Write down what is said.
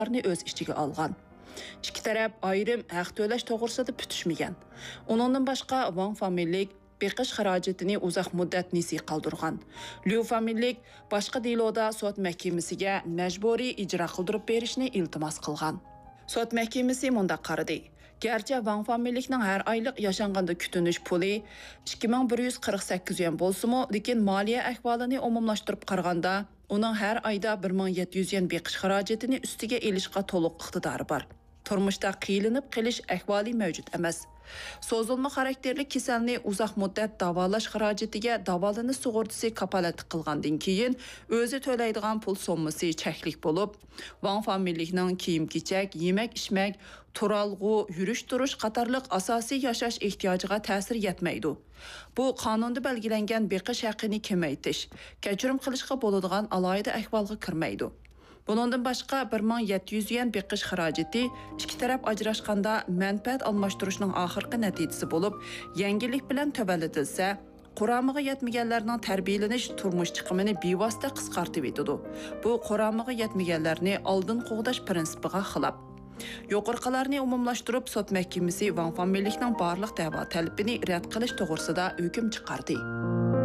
öz içiga algan. İki taraf ayrım haq to'lash to'g'risida putishmagan. Uningdan boshqa Wang familiyalik beqish xarajatini uzoq muddat nesi qoldirgan. Liu familiyalik boshqa deloda sud mahkamasiga majburiy ijro qildirib berishni iltimos qilgan. Sud mahkamasi munda qaradi. Gerçi Wang familiyalikning har oylik yashanganda kutinish puli 2148 yuan bo'lsa-mu, lekin moliya ahvolini umumlashtirib qaraganda, uning har oyda 1700 yuan beqish xarajatini ustiga elishga to'liq iqtidori bor. Turmuşda qiyilinib qilish ahvoli mavjud emas. So'zilma xarakterli kasalni uzoq muddat davolash xarajatiga davolanish sug'urtasi kapolat qilgandan keyin o'zi to'laydigan pul summasi cheklik bo'lib, Wang familiyalikning kiyim-kechak, yemak-ichmak, turalg'u, yurish-turish qatorliq asosiy yashash ehtiyojiga ta'sir yetmaydi. Bu qonunda belgilangan beqish haqqini kamaytirish, kechirim qilishga bo'ladigan alohida ahvolga kirmaydi. Bundan başqa 1700 yuan beqish xarajati ikki taraf ajrashganda manfaat almashtirishning oxirgi natijasi bo'lib, yangilik bilan tavalatilsa, quramiga yetmaganlarning tarbiyalanish turmush chiqimini bevosita qisqartib etadi. Bu quramiga yetmaganlarni oldin qo'g'dash prinsipiga xilof. Yuqorqilarni umumlashtirib, sud mahkamasi Wang familiyalikning barliq da'vo talabini rad qilish to'g'risida hukm chiqardi.